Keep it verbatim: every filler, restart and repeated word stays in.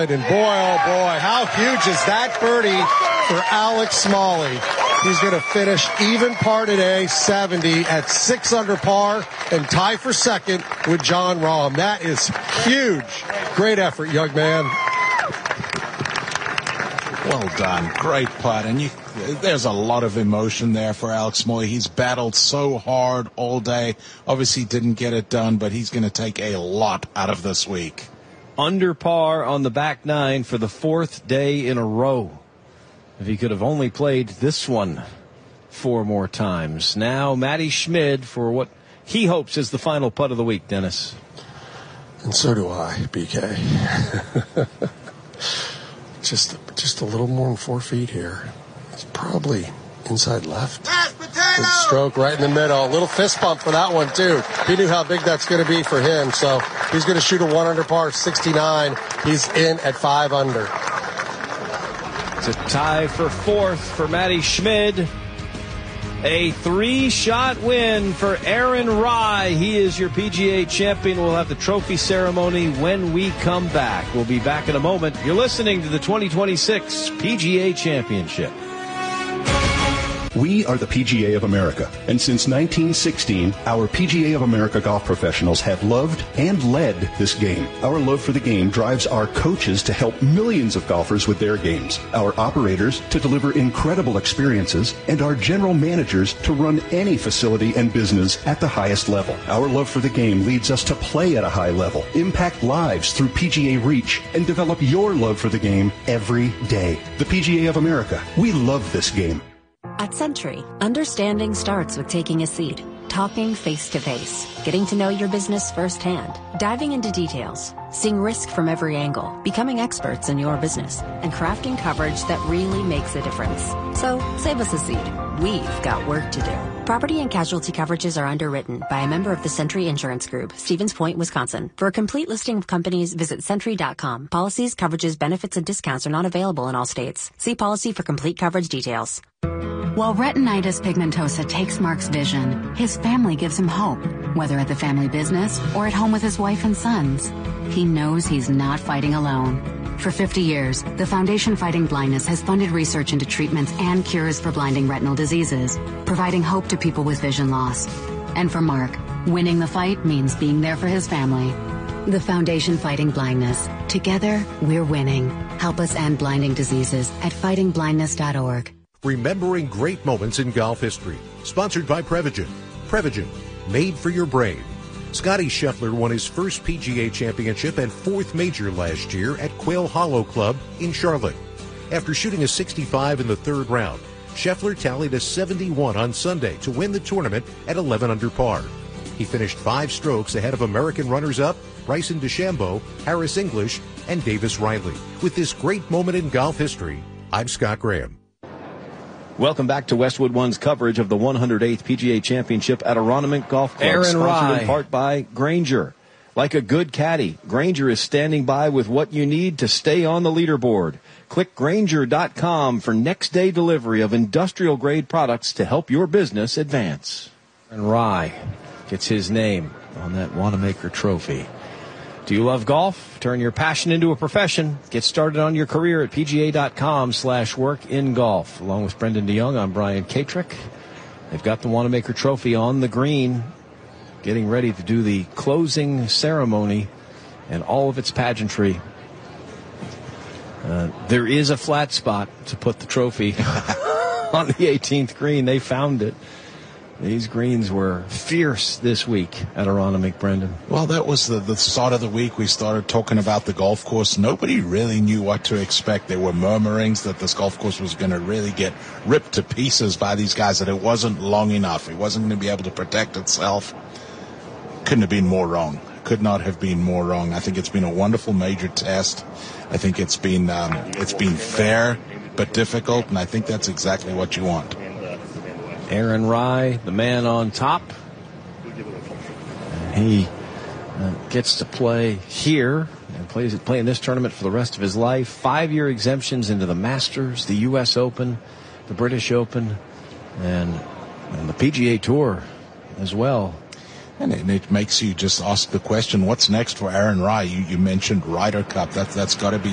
good. And boy, oh boy, how huge is that birdie for Alex Smalley. He's going to finish even par today, seventy at six under par and tie for second with Jon Rahm. That is huge. Great effort, young man. Well done. Great putt. And you, there's a lot of emotion there for Alex Smalley. He's battled so hard all day. Obviously didn't get it done, but he's going to take a lot out of this week. Under par on the back nine for the fourth day in a row. If he could have only played this one four more times. Now Matty Schmid for what he hopes is the final putt of the week, Dennis. And so do I, B K. Just, just a little more than four feet here. It's probably inside left. Good stroke right in the middle. A little fist bump for that one, too. He knew how big that's going to be for him. So he's going to shoot a one under par, sixty-nine. He's in at five under. It's a tie for fourth for Matty Schmid. A three-shot win for Aaron Rai. He is your P G A champion. We'll have the trophy ceremony when we come back. We'll be back in a moment. You're listening to the twenty twenty-six P G A Championship. We are the P G A of America, and since nineteen sixteen, our P G A of America golf professionals have loved and led this game. Our love for the game drives our coaches to help millions of golfers with their games, our operators to deliver incredible experiences, and our general managers to run any facility and business at the highest level. Our love for the game leads us to play at a high level, impact lives through P G A Reach, and develop your love for the game every day. The P G A of America, we love this game. At Century, understanding starts with taking a seat, talking face-to-face, getting to know your business firsthand, diving into details, seeing risk from every angle, becoming experts in your business, and crafting coverage that really makes a difference. So, save us a seat. We've got work to do. Property and casualty coverages are underwritten by a member of the Century Insurance Group, Stevens Point, Wisconsin. For a complete listing of companies, visit century dot com. Policies, coverages, benefits, and discounts are not available in all states. See policy for complete coverage details. While retinitis pigmentosa takes Mark's vision, his family gives him hope, whether at the family business or at home with his wife and sons. He knows he's not fighting alone. For fifty years, the Foundation Fighting Blindness has funded research into treatments and cures for blinding retinal diseases, providing hope to people with vision loss. And for Mark, winning the fight means being there for his family. The Foundation Fighting Blindness. Together, we're winning. Help us end blinding diseases at fighting blindness dot org. Remembering great moments in golf history. Sponsored by Prevagen. Prevagen, made for your brain. Scotty Scheffler won his first P G A championship and fourth major last year at Quail Hollow Club in Charlotte. After shooting a sixty-five in the third round, Scheffler tallied a seventy-one on Sunday to win the tournament at eleven under par. He finished five strokes ahead of American runners-up Bryson DeChambeau, Harris English, and Davis Riley. With this great moment in golf history, I'm Scott Graham. Welcome back to Westwood One's coverage of the one hundred eighth P G A Championship at Aronimink Golf Club, Aaron sponsored Rai. in part by Grainger. Like a good caddy, Grainger is standing by with what you need to stay on the leaderboard. Click Grainger dot com for next-day delivery of industrial-grade products to help your business advance. Aaron Rai gets his name on that Wanamaker trophy. Do you love golf? Turn your passion into a profession. Get started on your career at P G A dot com slash work in golf. Along with Brendan DeYoung, I'm Brian Katrick. They've got the Wanamaker trophy on the green, getting ready to do the closing ceremony and all of its pageantry. Uh, there is a flat spot to put the trophy on the eighteenth green. They found it. These greens were fierce this week at Aronimink, Brendan. Well, that was the, the start of the week. We started talking about the golf course. Nobody really knew what to expect. There were murmurings that this golf course was going to really get ripped to pieces by these guys, that it wasn't long enough. It wasn't going to be able to protect itself. Couldn't have been more wrong. Could not have been more wrong. I think it's been a wonderful major test. I think it's been um, it's been fair but difficult, and I think that's exactly what you want. Aaron Rai, the man on top. He uh, gets to play here and plays play in this tournament for the rest of his life. Five-year exemptions into the Masters, the U S Open, the British Open, and, and the P G A Tour as well. And it, it makes you just ask the question, what's next for Aaron Rai? You, you mentioned Ryder Cup. That, that's got to be